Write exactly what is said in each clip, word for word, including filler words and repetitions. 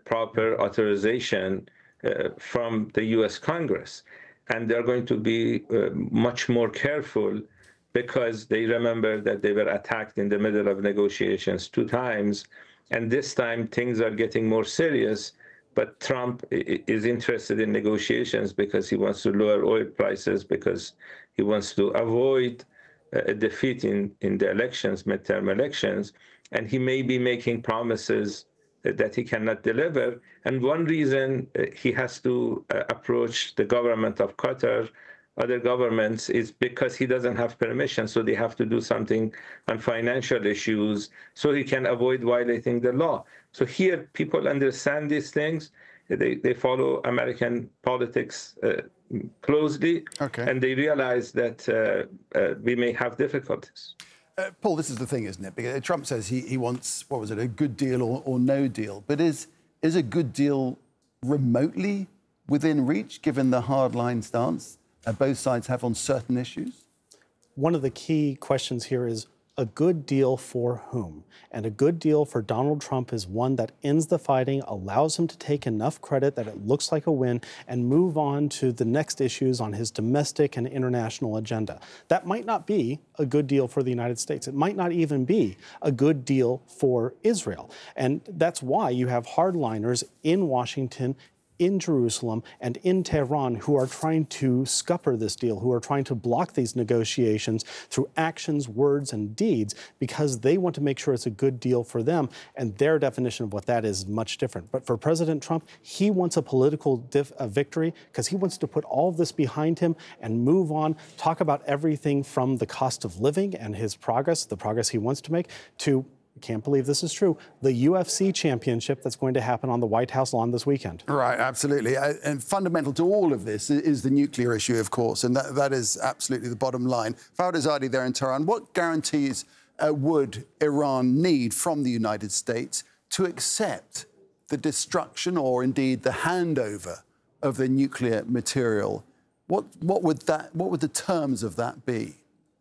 proper authorization uh, from the U S Congress. And they're going to be uh, much more careful because they remember that they were attacked in the middle of negotiations two times. And this time things are getting more serious. But Trump is interested in negotiations because he wants to lower oil prices, because he wants to avoid a defeat in, in the elections, midterm elections. And he may be making promises that he cannot deliver. And one reason he has to approach the government of Qatar, other governments, is because he doesn't have permission. So they have to do something on financial issues so he can avoid violating the law. So here, people understand these things. They, they follow American politics uh, closely, okay. And they realize that uh, uh, we may have difficulties. Uh, Paul, this is the thing, isn't it? Because Trump says he, he wants, what was it, a good deal or, or no deal. But is, is a good deal remotely within reach, given the hardline stance uh, both sides have on certain issues? One of the key questions here is a good deal for whom? And a good deal for Donald Trump is one that ends the fighting, allows him to take enough credit that it looks like a win, and move on to the next issues on his domestic and international agenda. That might not be a good deal for the United States. It might not even be a good deal for Israel. And that's why you have hardliners in Washington, in Jerusalem, and in Tehran who are trying to scupper this deal, who are trying to block these negotiations through actions, words, and deeds, because they want to make sure it's a good deal for them, and their definition of what that is is much different. But for President Trump, he wants a political diff a victory because he wants to put all of this behind him and move on, talk about everything from the cost of living and his progress, the progress he wants to make, to can't believe this is true, the U F C championship that's going to happen on the White House lawn this weekend. Right, absolutely. And fundamental to all of this is the nuclear issue, of course, and that, that is absolutely the bottom line. Farideh there in Tehran, what guarantees uh, would Iran need from the United States to accept the destruction or indeed the handover of the nuclear material? What, what, would, that, what would the terms of that be?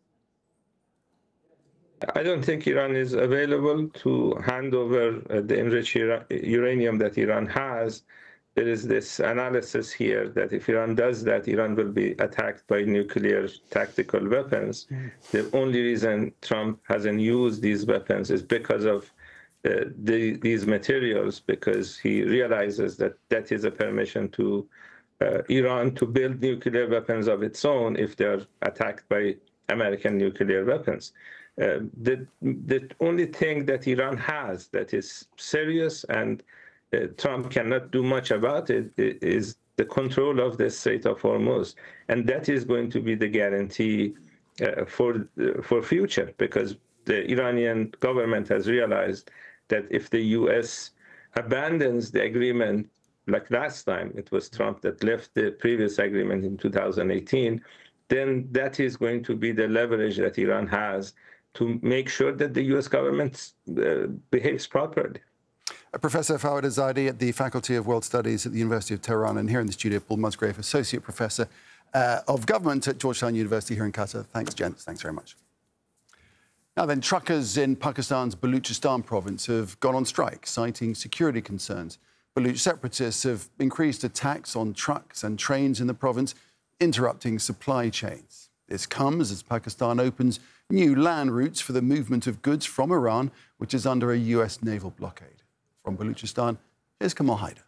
I don't think Iran is available to hand over uh, the enriched ura uranium that Iran has. There is this analysis here that if Iran does that, Iran will be attacked by nuclear tactical weapons. Mm. The only reason Trump hasn't used these weapons is because of uh, the, these materials, because he realizes that that is a permission to uh, Iran to build nuclear weapons of its own if they're attacked by American nuclear weapons. Uh, the, the only thing that Iran has that is serious and uh, Trump cannot do much about it is the control of the Strait of Hormuz. And that is going to be the guarantee uh, for, uh, for future, because the Iranian government has realized that if the U S abandons the agreement, like last time, it was Trump that left the previous agreement in two thousand eighteen, then that is going to be the leverage that Iran has to make sure that the U S government uh, behaves properly. Uh, Professor Farideh Zaidi at the Faculty of World Studies at the University of Tehran, and here in the studio, Paul Musgrave, Associate Professor uh, of Government at Georgetown University here in Qatar. Thanks, gents. Thanks very much. Now then, truckers in Pakistan's Baluchistan province have gone on strike, citing security concerns. Baluch separatists have increased attacks on trucks and trains in the province, interrupting supply chains. This comes as Pakistan opens new land routes for the movement of goods from Iran, which is under a U S naval blockade. From Baluchistan, here's Kamal Haider.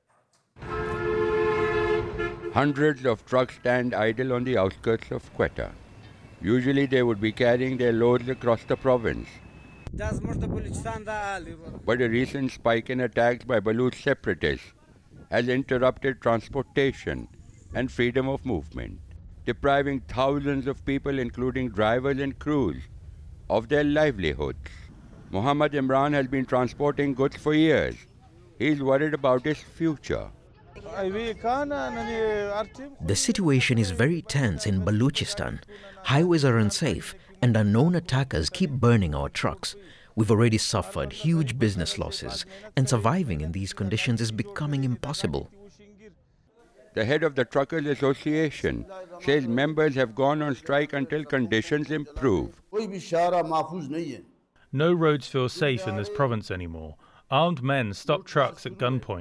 Hundreds of trucks stand idle on the outskirts of Quetta. Usually they would be carrying their loads across the province. But a recent spike in attacks by Baluch separatists has interrupted transportation and freedom of movement, depriving thousands of people, including drivers and crews, of their livelihoods. Muhammad Imran has been transporting goods for years. He's worried about his future. The situation is very tense in Baluchistan. Highways are unsafe and unknown attackers keep burning our trucks. We've already suffered huge business losses, and surviving in these conditions is becoming impossible. The head of the Truckers Association says members have gone on strike until conditions improve. No roads feel safe in this province anymore. Armed men stop trucks at gunpoint.